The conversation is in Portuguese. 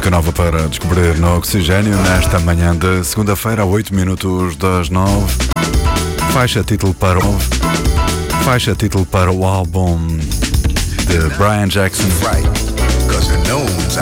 Música nova para descobrir no Oxigênio nesta manhã de segunda-feira, a 8 minutos das 9. Faixa título para o álbum de Brian Jackson.